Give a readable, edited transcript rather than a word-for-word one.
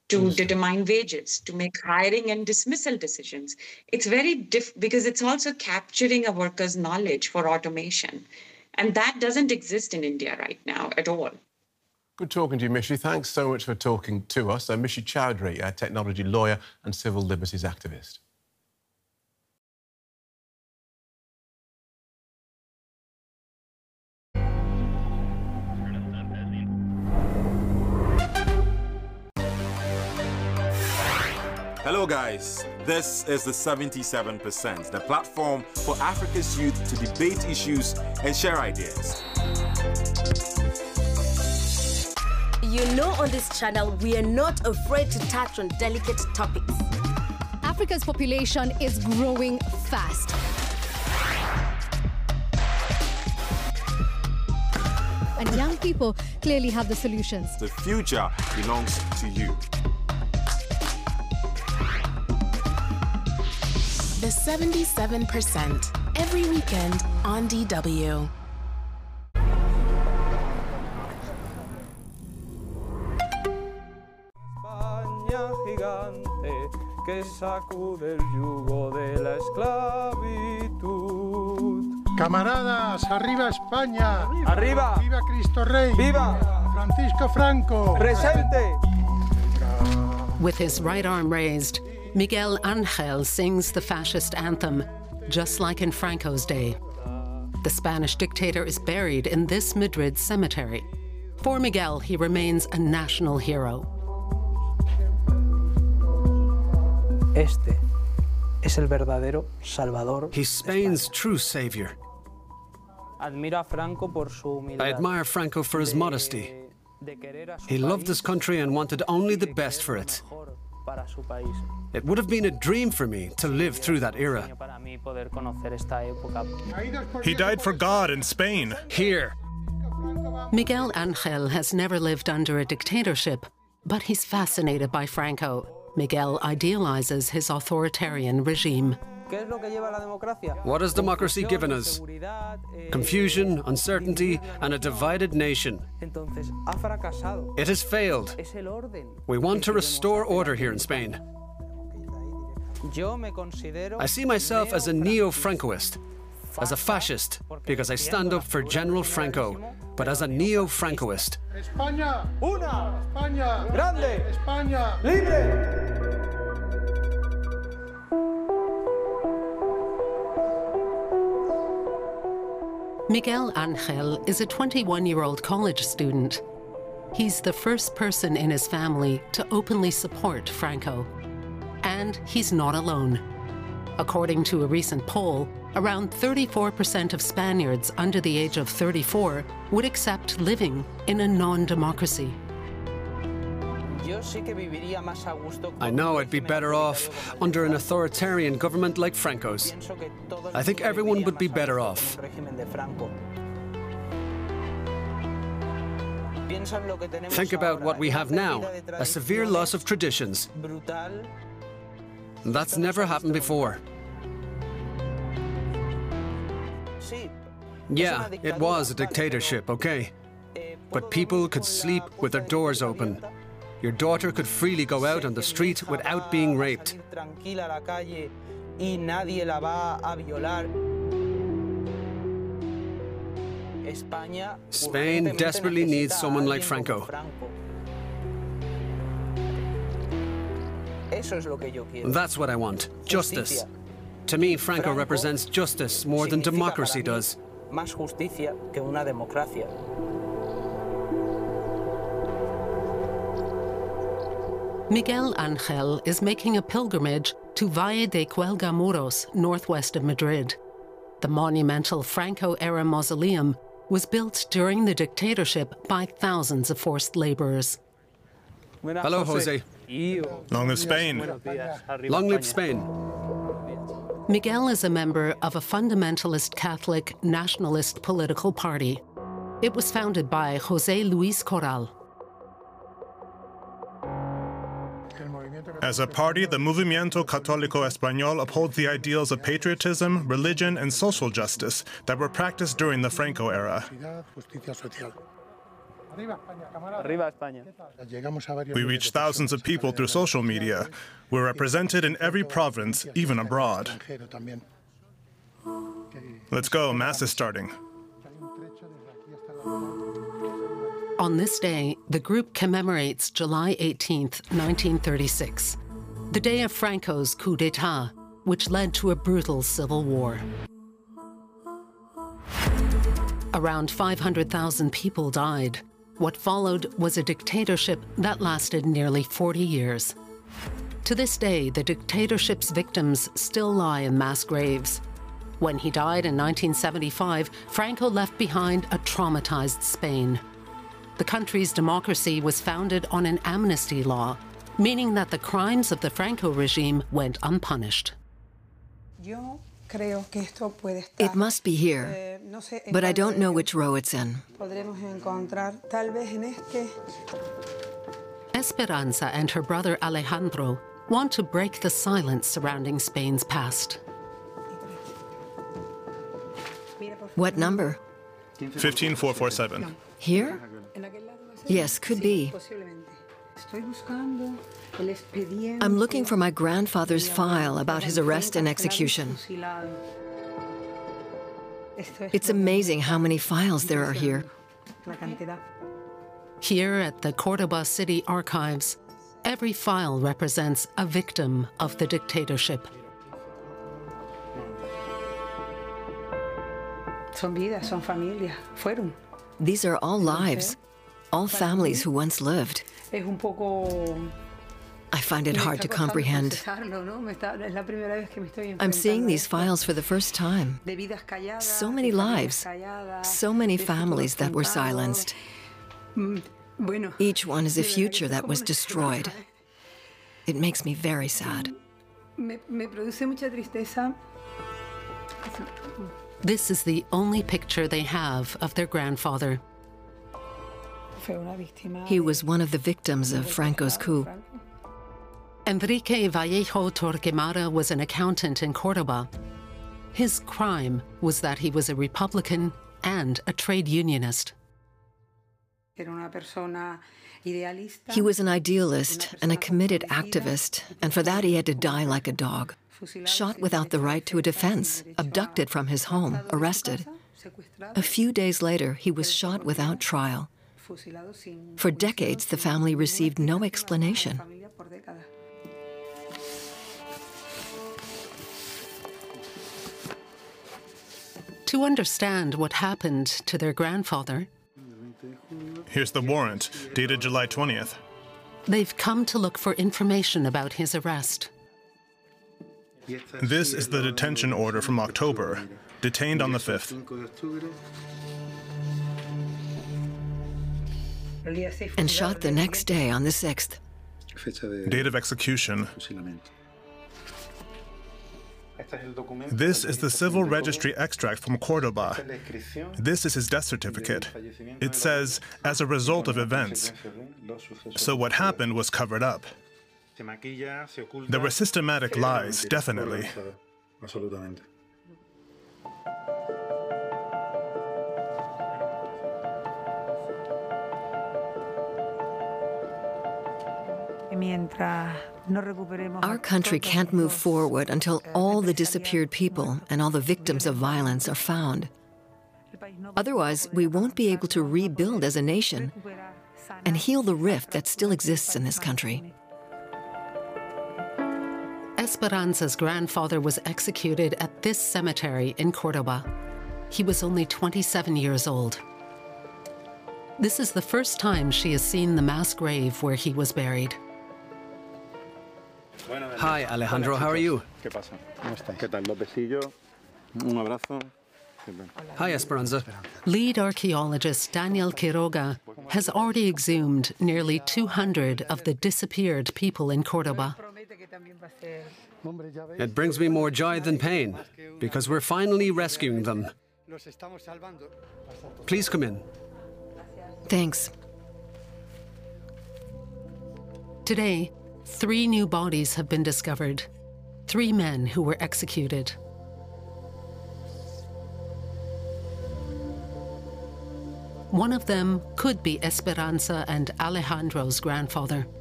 to determine wages, to make hiring and dismissal decisions. It's very because it's also capturing a worker's knowledge for automation. And that doesn't exist in India right now at all. Good talking to you, Mishi. Thanks so much for talking to us. Mishi Chowdhury, a technology lawyer and civil liberties activist. Hello guys, this is the 77%, the platform for Africa's youth to debate issues and share ideas. You know, on this channel, we are not afraid to touch on delicate topics. Africa's population is growing fast. And young people clearly have the solutions. The future belongs to you. The 77%, every weekend on DW. España gigante que sacude el yugo de la esclavitud. Camaradas, arriba España. Arriba. Viva Cristo Rey. Viva. Francisco Franco. Presente. With his right arm raised, Miguel Ángel sings the fascist anthem, just like in Franco's day. The Spanish dictator is buried in this Madrid cemetery. For Miguel, he remains a national hero. Este es el verdadero Salvador. He's Spain's true savior. Admiro a Franco por su humildad. I admire Franco for his modesty. He loved his country and wanted only the best for it. It would have been a dream for me to live through that era. He died for God in Spain. Here. Miguel Ángel has never lived under a dictatorship, but he's fascinated by Franco. Miguel idealizes his authoritarian regime. What has democracy given us? Confusion, uncertainty, and a divided nation. It has failed. We want to restore order here in Spain. I see myself as a neo-Francoist, as a fascist, because I stand up for General Franco, but as a neo-Francoist. España, una, España, grande, España, libre. Miguel Ángel is a 21-year-old college student. He's the first person in his family to openly support Franco. And he's not alone. According to a recent poll, around 34% of Spaniards under the age of 34 would accept living in a non-democracy. I know I'd be better off under an authoritarian government like Franco's. I think everyone would be better off. Think about what we have now, a severe loss of traditions. That's never happened before. Yeah, it was a dictatorship, okay. But people could sleep with their doors open. Your daughter could freely go out on the street without being raped. Spain desperately needs someone like Franco. That's what I want, justice. To me, Franco represents justice more than democracy does. Miguel Ángel is making a pilgrimage to Valle de Cuelgamuros, northwest of Madrid. The monumental Franco-era mausoleum was built during the dictatorship by thousands of forced laborers. Hello, Jose. Long live Spain. Long live Spain. Miguel is a member of a fundamentalist Catholic nationalist political party. It was founded by José Luis Corral. As a party, the Movimiento Católico Español upholds the ideals of patriotism, religion, and social justice that were practiced during the Franco era. Arriba España. We reach thousands of people through social media. We're represented in every province, even abroad. Let's go, Mass is starting. On this day, the group commemorates July 18th, 1936, the day of Franco's coup d'etat, which led to a brutal civil war. Around 500,000 people died. What followed was a dictatorship that lasted nearly 40 years. To this day, the dictatorship's victims still lie in mass graves. When he died in 1975, Franco left behind a traumatized Spain. The country's democracy was founded on an amnesty law, meaning that the crimes of the Franco regime went unpunished. It must be here, but I don't know which row it's in. Esperanza and her brother Alejandro want to break the silence surrounding Spain's past. What number? 15447. Here? Yes, could be. I'm looking for my grandfather's file about his arrest and execution. It's amazing how many files there are here. Here at the Cordoba City Archives, every file represents a victim of the dictatorship. These are all lives, all families who once lived. I find it hard to comprehend. I'm seeing these files for the first time. So many lives, so many families that were silenced. Each one is a future that was destroyed. It makes me very sad. This is the only picture they have of their grandfather. He was one of the victims of Franco's coup. Enrique Vallejo Torquemada was an accountant in Cordoba. His crime was that he was a Republican and a trade unionist. He was an idealist and a committed activist, and for that he had to die like a dog. Shot without the right to a defense, abducted from his home, arrested. A few days later, he was shot without trial. For decades, the family received no explanation. To understand what happened to their grandfather, Here's the warrant, dated July 20th. They've come to look for information about his arrest. This is the detention order from October, detained on the 5th. And shot the next day on the 6th. Date of execution. This is the civil registry extract from Cordoba. This is his death certificate. It says, as a result of events. So what happened was covered up. There were systematic lies, definitely. Our country can't move forward until all the disappeared people and all the victims of violence are found. Otherwise, we won't be able to rebuild as a nation and heal the rift that still exists in this country. Esperanza's grandfather was executed at this cemetery in Cordoba. He was only 27 years old. This is the first time she has seen the mass grave where he was buried. Hi, Alejandro, how are you? Hi, Esperanza. Lead archaeologist Daniel Quiroga has already exhumed nearly 200 of the disappeared people in Cordoba. It brings me more joy than pain, because we're finally rescuing them. Please come in. Thanks. Today, 3 new bodies have been discovered. 3 men who were executed. One of them could be Esperanza and Alejandro's grandfather.